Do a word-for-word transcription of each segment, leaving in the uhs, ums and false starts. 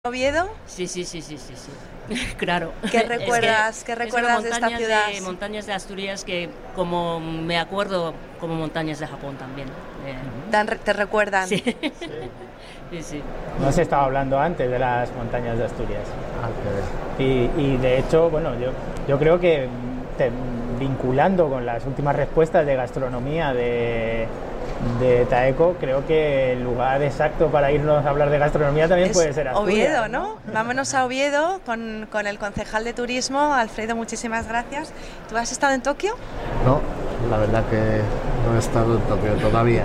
Oviedo? Sí, sí, sí, sí, sí, sí. Claro. ¿Qué recuerdas, es que, ¿qué recuerdas es de esta ciudad? De, montañas de Asturias que como me acuerdo como montañas de Japón también. Eh. Dan, ¿Te recuerdan? Sí. Sí. Sí, sí. No has estado hablando antes de las montañas de Asturias. Y, y de hecho, bueno, yo, yo creo que te, vinculando con las últimas respuestas de gastronomía de... de Taeco, creo que el lugar exacto para irnos a hablar de gastronomía también es puede ser Asturias. Oviedo, ¿no? Vámonos a Oviedo con, con el concejal de turismo, Alfredo, muchísimas gracias. ¿Tú has estado en Tokio? No, la verdad que no he estado en Tokio todavía.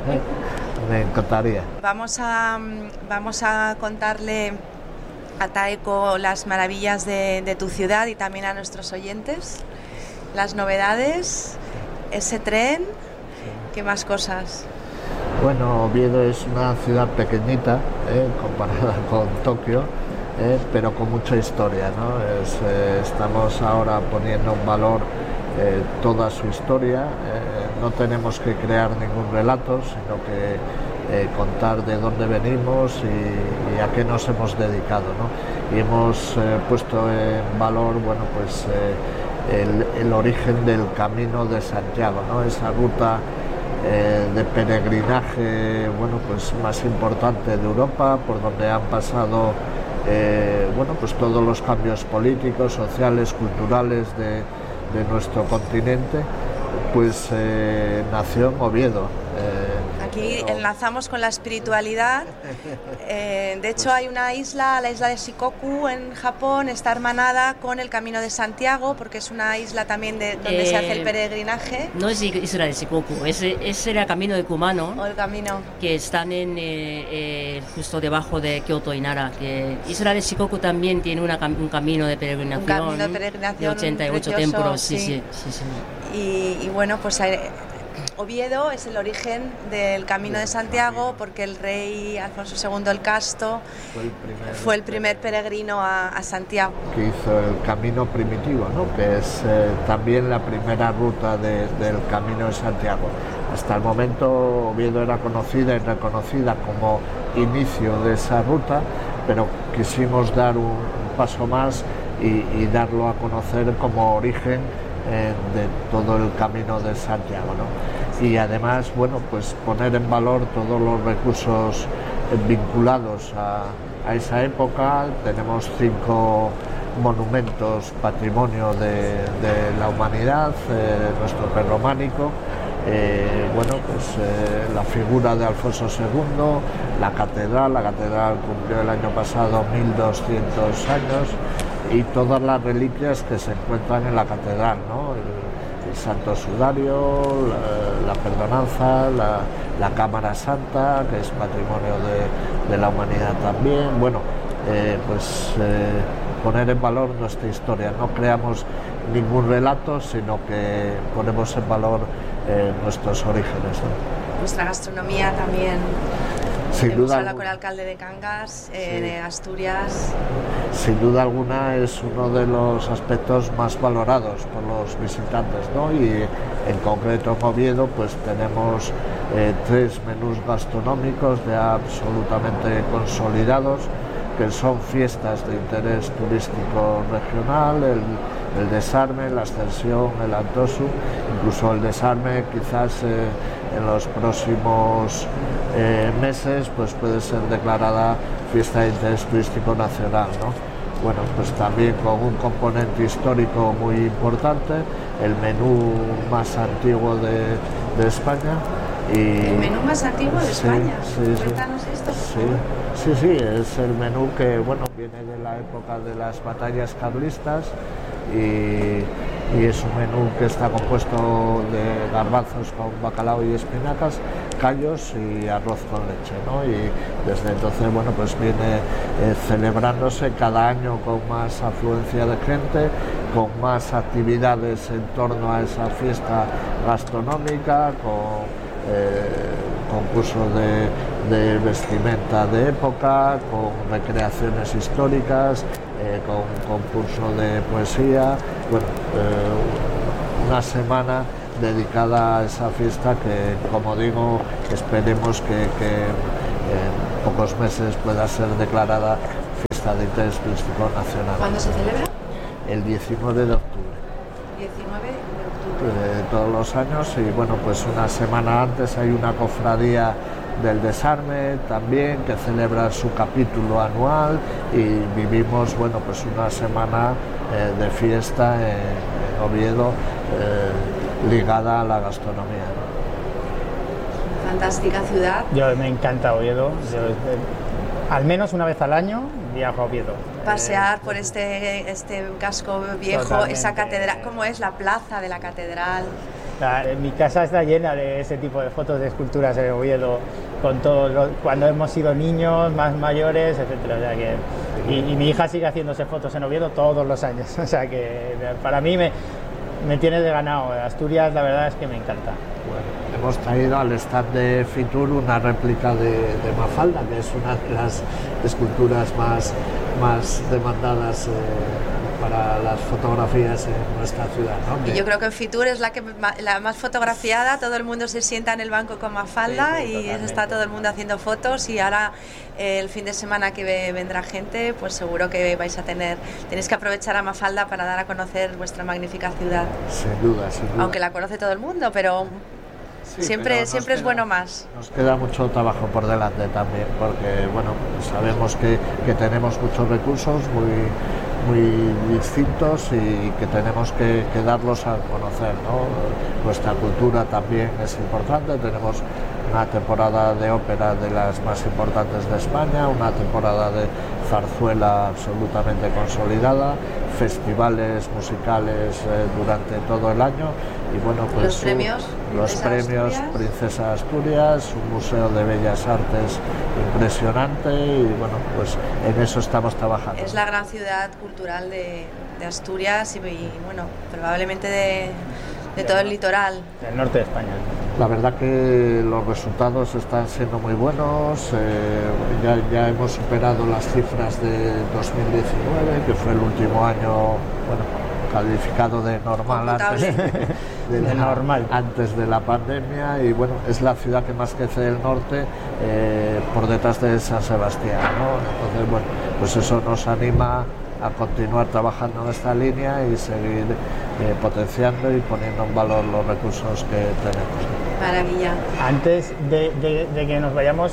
Me encantaría. Vamos a, vamos a contarle a Taeco las maravillas de, de tu ciudad y también a nuestros oyentes, las novedades, ese tren. ¿Qué más cosas? Bueno, Oviedo es una ciudad pequeñita, eh, comparada con Tokio, eh, pero con mucha historia, ¿no? Es, eh, estamos ahora poniendo en valor eh, toda su historia. Eh, no tenemos que crear ningún relato, sino que eh, contar de dónde venimos y, y a qué nos hemos dedicado, ¿no? Y hemos eh, puesto en valor, bueno, pues eh, el, el origen del Camino de Santiago, ¿no? Esa ruta Eh, de peregrinaje, bueno, pues más importante de Europa, por donde han pasado eh, bueno, pues todos los cambios políticos, sociales, culturales de, de nuestro continente, pues eh, nació en Oviedo. Eh, Aquí enlazamos con la espiritualidad. Eh, de hecho, hay una isla, la isla de Shikoku en Japón, está hermanada con el Camino de Santiago, porque es una isla también de donde eh, se hace el peregrinaje. No es isla de Shikoku, ese, ese era el Camino de Kumano. O el camino. Que están en, eh, eh, justo debajo de Kyoto y Nara. Que isla de Shikoku también tiene una, un camino de peregrinación. Un camino de peregrinación de ochenta y ocho precioso, templos. Sí, sí. Sí, sí, sí. Y, y bueno, pues hay, Oviedo es el origen del Camino de Santiago, porque el rey Alfonso segundo el Casto fue el primer, fue el primer peregrino a, a Santiago. Que hizo el camino primitivo, ¿no? Que es eh, también la primera ruta de, del Camino de Santiago. Hasta el momento Oviedo era conocida y reconocida como inicio de esa ruta, pero quisimos dar un, un paso más y, y darlo a conocer como origen eh, de todo el Camino de Santiago, ¿no? Y además, bueno, pues poner en valor todos los recursos vinculados a, a esa época. Tenemos cinco monumentos patrimonio de, de la humanidad, eh, nuestro prerrománico, eh, bueno, pues eh, la figura de Alfonso segundo, la catedral, la catedral cumplió el año pasado mil doscientos años, y todas las reliquias que se encuentran en la catedral, ¿no? El, el Santo Sudario, la, la Perdonanza, la, la Cámara Santa, que es patrimonio de, de la humanidad también. Bueno, eh, pues eh, poner en valor nuestra historia. No creamos ningún relato, sino que ponemos en valor eh, nuestros orígenes, ¿no? Nuestra gastronomía también. Sin Hemos duda hablado con el alcalde de Cangas, eh, sí. de Asturias. Sin duda alguna es uno de los aspectos más valorados por los visitantes, ¿no? Y en concreto en Oviedo pues tenemos eh, tres menús gastronómicos ya absolutamente consolidados, que son fiestas de interés turístico regional, el, el desarme, la ascensión, el antosu, incluso el desarme quizás eh, en los próximos eh, meses pues puede ser declarada fiesta de interés turístico nacional, ¿no? Bueno, pues también con un componente histórico muy importante, el menú más antiguo de, de España. Y el menú más antiguo de sí, España. Sí, Cuéntanos sí. esto. Sí, sí, sí, es el menú que bueno viene de la época de las batallas carlistas y, y es un menú que está compuesto de garbanzos con bacalao y espinacas, callos y arroz con leche, ¿no? Y desde entonces bueno pues viene eh, celebrándose cada año con más afluencia de gente, con más actividades en torno a esa fiesta gastronómica, con Eh, concurso de, de vestimenta de época, con recreaciones históricas, eh, con concurso de poesía, bueno, eh, una semana dedicada a esa fiesta que, como digo, esperemos que, que en pocos meses pueda ser declarada fiesta de interés turístico nacional. ¿Cuándo se celebra? El diecinueve de octubre. diecinueve de octubre. De todos los años, y bueno, pues una semana antes hay una cofradía del Desarme también que celebra su capítulo anual, y vivimos, bueno, pues una semana eh, de fiesta en, en Oviedo eh, ligada a la gastronomía. Fantástica ciudad. Yo me encanta Oviedo. Yo, eh, al menos una vez al año viajo a Oviedo. Pasear Eh, por este, este casco viejo, Totalmente. esa catedral, ¿cómo es la plaza de la catedral? La- mi casa está llena de ese tipo de fotos de esculturas en Oviedo, con todos los, cuando hemos sido niños, más mayores, etcétera. O sea que, y, y mi hija sigue haciéndose fotos en Oviedo todos los años. O sea que para mí me, me tiene de ganado. Asturias, la verdad es que me encanta. Bueno, hemos traído al stand de Fitur una réplica de, de Mafalda, que es una de las esculturas más, más demandadas eh, para las fotografías en nuestra ciudad, ¿no? Y yo creo que en Fitur es la que ma- la más fotografiada, todo el mundo se sienta en el banco con Mafalda Sí, sí, y totalmente. está todo el mundo haciendo fotos, y ahora eh, el fin de semana que ve- vendrá gente, pues seguro que vais a tener, tenéis que aprovechar a Mafalda para dar a conocer vuestra magnífica ciudad, Sin duda, sin duda. aunque la conoce todo el mundo, pero Sí, siempre, pero nos siempre es queda- bueno más. Nos queda mucho trabajo por delante también, porque bueno, sabemos que, que tenemos muchos recursos muy, muy distintos y que tenemos que, que darlos a conocer, ¿no? Nuestra cultura también es importante, tenemos una temporada de ópera de las más importantes de España, una temporada de zarzuela absolutamente consolidada, festivales musicales eh, durante todo el año, y bueno, pues Los premios, los Princesa premios Asturias. Princesa Asturias, un museo de bellas artes impresionante, y bueno, pues en eso estamos trabajando. Es la gran ciudad cultural de, de Asturias y, y, bueno, probablemente de, de todo el litoral. Del norte de España. La verdad que los resultados están siendo muy buenos, eh, ya, ya hemos superado las cifras de dos mil diecinueve, que fue el último año, bueno, calificado de normal antes Computable. de, De la, normal. antes de la pandemia, y bueno, es la ciudad que más crece del norte, eh, por detrás de San Sebastián, ¿no? Entonces, bueno, pues eso nos anima a continuar trabajando en esta línea y seguir eh, potenciando y poniendo en valor los recursos que tenemos. Maravilla. Antes de, de- de que nos vayamos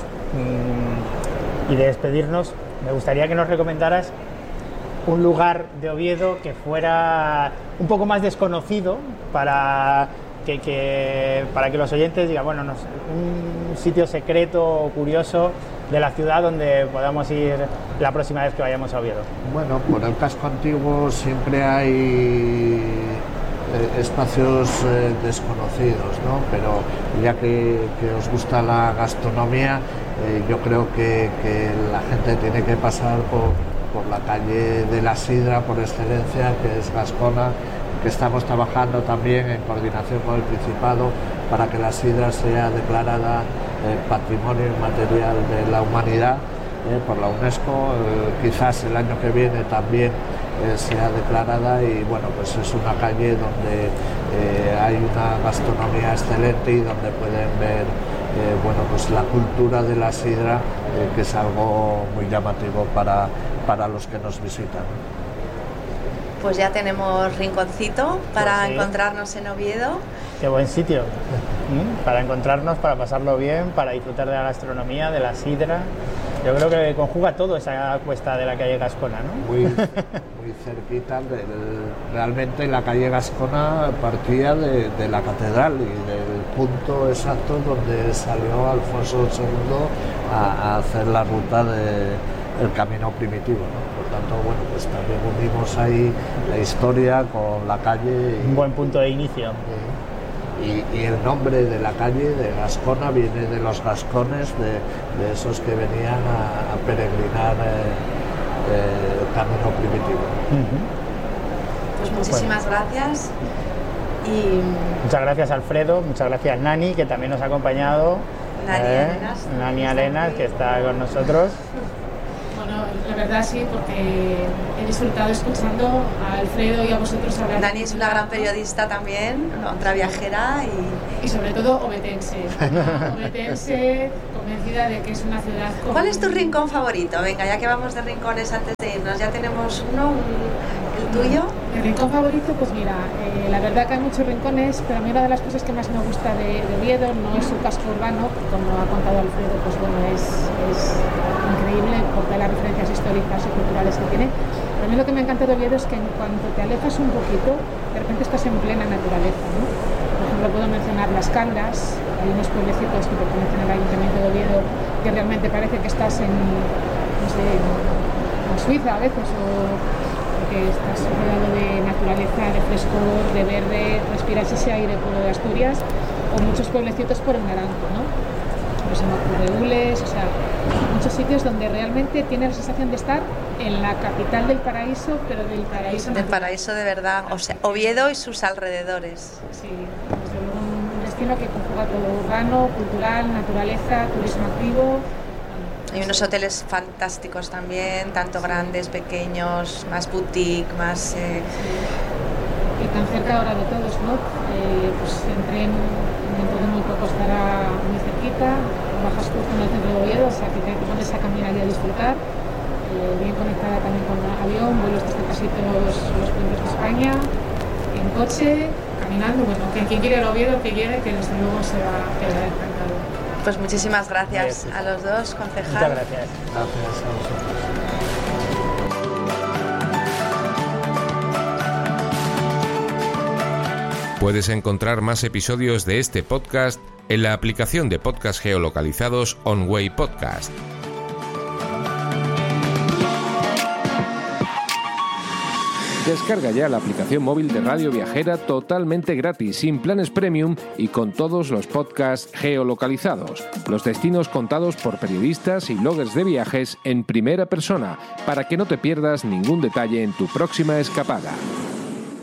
mm, y de despedirnos, me gustaría que nos recomendaras un lugar de Oviedo que fuera un poco más desconocido para que, que- para que los oyentes digan, bueno, no sé, un sitio secreto o curioso de la ciudad donde podamos ir la próxima vez que vayamos a Oviedo. Bueno, por el casco antiguo siempre hay eh, espacios eh, desconocidos, ¿no? Pero ya que, que os gusta la gastronomía, eh, yo creo que, que la gente tiene que pasar por, por la calle de la Sidra por excelencia, que es Gascona, que estamos trabajando también en coordinación con el Principado para que la Sidra sea declarada eh, Patrimonio Inmaterial de la Humanidad eh, por la UNESCO. Eh, quizás el año que viene también eh, sea declarada, y bueno, pues es una calle donde eh, hay una gastronomía excelente y donde pueden ver eh, bueno, pues la cultura de la sidra, eh, que es algo muy llamativo para, para los que nos visitan. Pues ya tenemos rinconcito para Pues sí. encontrarnos en Oviedo. Qué buen sitio. ¿Mm? Para encontrarnos, para pasarlo bien, para disfrutar de la gastronomía, de la sidra. Yo creo que conjuga todo esa cuesta de la calle Gascona, ¿no? Muy, muy cerquita, del- realmente la calle Gascona partía de, de la catedral y del punto exacto donde salió Alfonso segundo a, a hacer la ruta del camino primitivo, ¿no? Por tanto, bueno, pues también unimos ahí la historia con la calle. y- Un buen punto de inicio. Y, y el nombre de la calle de Gascona viene de los gascones, de, de esos que venían a, a peregrinar eh, eh, el camino primitivo. Ujú. Pues muchísimas gracias. Y Muchas gracias, Alfredo. Muchas gracias, Nani, que también nos ha acompañado. Nani Eh, Arenas. Nani Arenas, que está con nosotros. Bueno, la verdad sí, porque he disfrutado escuchando a Alfredo y a vosotros hablar. Dani es una gran periodista también, otra viajera y Y sobre todo obetense. Obetense, convencida de que es una ciudad... Con... ¿Cuál es tu rincón favorito? Venga, ya que vamos de rincones antes de irnos, ya tenemos uno, un, el tuyo. Mi rincón favorito, pues mira, eh, la verdad que hay muchos rincones, pero a mí una de las cosas que más me gusta de, de Oviedo no es su casco urbano, como ha contado Alfredo, pues bueno, es, es increíble por todas las referencias históricas y culturales que tiene. Pero a mí lo que me encanta de Oviedo es que en cuanto te alejas un poquito, de repente estás en plena naturaleza, ¿no? Por ejemplo, puedo mencionar Las Caldas, hay unos pueblecitos que pertenecen al Ayuntamiento de Oviedo que realmente parece que estás en, no sé, en Suiza a veces, o porque estás rodeado de naturaleza, de frescor, de verde, respiras ese aire puro de Asturias, o muchos pueblecitos por el Naranjo, ¿no? Pues se me ocurre Ules, o sea, muchos sitios donde realmente tienes la sensación de estar en la capital del paraíso, pero del paraíso Del paraíso de verdad, o sea, Oviedo y sus alrededores. Sí, desde luego un destino que conjuga todo urbano, cultural, naturaleza, turismo activo. Hay unos hoteles fantásticos también, tanto grandes, pequeños, más boutique, más... Eh... Sí. Y tan cerca ahora de todos, ¿no? Eh, pues en tren dentro de muy poco estará muy cerquita, bajas justo en el centro de Oviedo, o sea que te pones a caminar y a disfrutar. Eh, bien conectada también con avión, vuelos desde casi todos los, los puntos de España, en coche, caminando, bueno, que quien quiere ir a Oviedo, que quiere, que desde luego se va a quedar encantado. Pues muchísimas gracias a los dos, concejal. Muchas gracias. Gracias a vosotros. Puedes encontrar más episodios de este podcast en la aplicación de podcast geolocalizados OnWay Podcast. Descarga ya la aplicación móvil de Radio Viajera totalmente gratis, sin planes premium y con todos los podcasts geolocalizados. Los destinos contados por periodistas y bloggers de viajes en primera persona, para que no te pierdas ningún detalle en tu próxima escapada.